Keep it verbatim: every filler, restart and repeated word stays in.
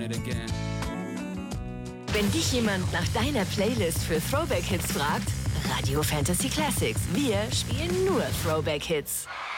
it again. Wenn dich jemand nach deiner Playlist für Throwback-Hits fragt, Radio Fantasy Classics. Wir spielen nur Throwback-Hits.